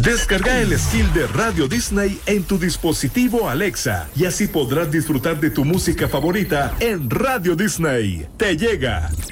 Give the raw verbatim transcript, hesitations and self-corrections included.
Descarga el skill de Radio Disney en tu dispositivo Alexa y así podrás disfrutar de tu música favorita en Radio Disney. Te llega